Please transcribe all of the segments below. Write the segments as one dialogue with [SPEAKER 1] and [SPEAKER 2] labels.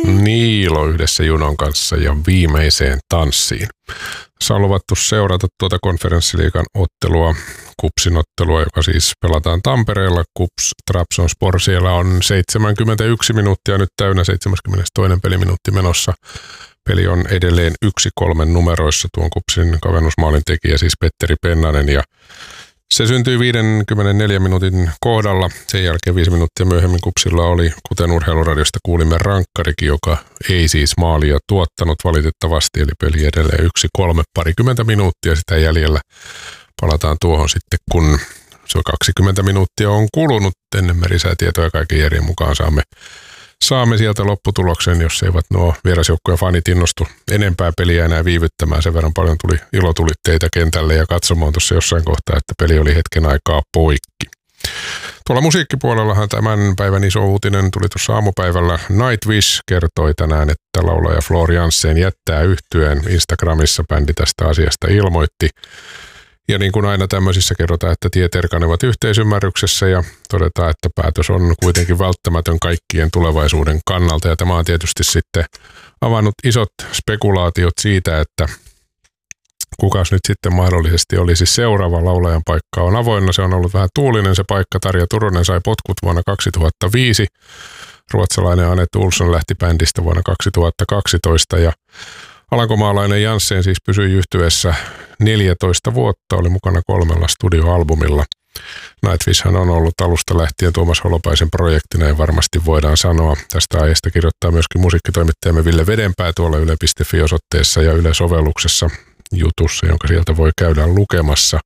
[SPEAKER 1] Niilo yhdessä Junon kanssa ja viimeiseen tanssiin. Tässä on luvattu seurata tuota konferenssiliigan ottelua, KuPSin ottelua, joka siis pelataan Tampereella. KuPS Trabzonspor, siellä on 71 minuuttia nyt täynnä, 72. peliminuutti menossa. Peli on edelleen 1-3 numeroissa, tuon KuPSin kavennusmaalin tekijä siis Petteri Pennanen, ja se syntyi 54 minuutin kohdalla. Sen jälkeen 5 minuuttia myöhemmin KuPSilla oli, kuten Urheiluradiosta kuulimme, rankkarikin, joka ei siis maalia tuottanut valitettavasti, eli peli edelleen 1-3, parikymmentä minuuttia sitä jäljellä. Palataan tuohon sitten, kun se 20 minuuttia on kulunut. Ennen merisäätietoja kaiken järjen mukaan saamme sieltä lopputuloksen, jos eivät nuo vierasjoukkueen fanit innostu enempää peliä enää viivyttämään. Sen verran paljon tuli ilotulitteita kentälle ja katsomaan tuossa jossain kohtaa, että peli oli hetken aikaa poikki. Tuolla musiikkipuolellahan tämän päivän iso uutinen tuli tuossa aamupäivällä. Nightwish kertoi tänään, että laulaja Floor Jansen jättää yhtyeen. Instagramissa bändi tästä asiasta ilmoitti. Ja niin kuin aina tämmöisissä kerrotaan, että tiet erkanevat yhteisymmärryksessä ja todetaan, että päätös on kuitenkin välttämätön kaikkien tulevaisuuden kannalta. Ja tämä on tietysti sitten avannut isot spekulaatiot siitä, että kukas nyt sitten mahdollisesti olisi seuraava laulajan paikka on avoinna. Se on ollut vähän tuulinen se paikka. Tarja Turunen sai potkut vuonna 2005. Ruotsalainen Anette Olsson lähti bändistä vuonna 2012 ja alankomaalainen Jansen siis pysyi yhtyeessä 14 vuotta, oli mukana 3 studioalbumilla. Nightwishhan on ollut alusta lähtien Tuomas Holopaisen projektina ja varmasti voidaan sanoa. Tästä aiheesta kirjoittaa myöskin musiikkitoimittajamme Ville Vedenpää tuolla yle.fi-osoitteessa ja Yle-sovelluksessa jutussa, jonka sieltä voi käydä lukemassa.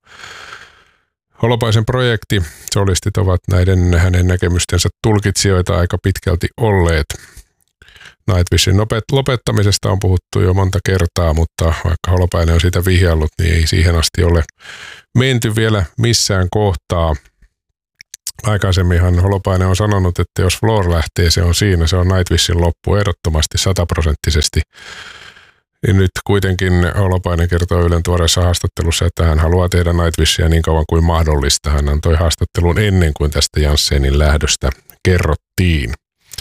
[SPEAKER 1] Holopaisen projekti, solistit ovat näiden hänen näkemystensä tulkitsijoita aika pitkälti olleet. Nightwishin lopettamisesta on puhuttu jo monta kertaa, mutta vaikka Holopainen on siitä vihjallut, niin ei siihen asti ole menty vielä missään kohtaa. Aikaisemminhan Holopainen on sanonut, että jos Floor lähtee, se on siinä, se on Nightwishin loppu ehdottomasti 100%. Ja nyt kuitenkin Holopainen kertoo Ylen tuoreessa haastattelussa, että hän haluaa tehdä Nightwishia niin kauan kuin mahdollista. Hän antoi haastattelun ennen kuin tästä Janssenin lähdöstä kerrottiin.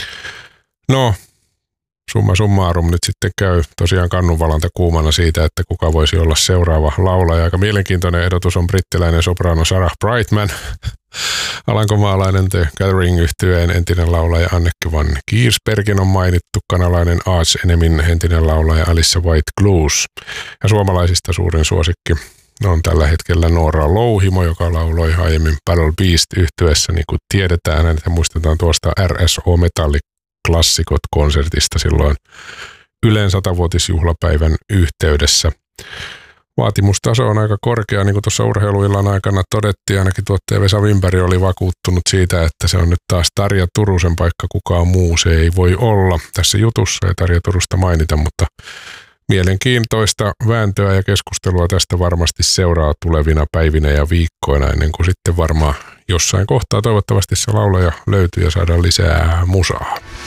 [SPEAKER 1] No, summa summarum nyt sitten käy tosiaan kannunvalanta kuumana siitä, että kuka voisi olla seuraava laulaja. Aika mielenkiintoinen ehdotus on brittiläinen soprano Sarah Brightman. Alankomaalainen The Gathering-yhtyeen entinen laulaja Anneke van Giersbergen on mainittu, kanalainen Arch Enemyn entinen laulaja Alissa White-Gluz. Ja suomalaisista suurin suosikki on tällä hetkellä Noora Louhimo, joka lauloi aiemmin Battle Beast-yhtyeessä, niin kuin tiedetään. Häntä muistetaan tuosta RSO Metalli-klassikot-konsertista silloin Ylen 100-vuotisjuhlapäivän yhteydessä. Vaatimustaso on aika korkea, niin kuin tuossa urheiluillan aikana todettiin. Ainakin tuottaja Vesa Wimberg oli vakuuttunut siitä, että se on nyt taas Tarja Turusen paikka, kukaan muu se ei voi olla. Tässä jutussa ei Tarja Turusta mainita, mutta mielenkiintoista vääntöä ja keskustelua tästä varmasti seuraa tulevina päivinä ja viikkoina, ennen kuin sitten varmaan jossain kohtaa toivottavasti se laulaja löytyy ja saadaan lisää musaa.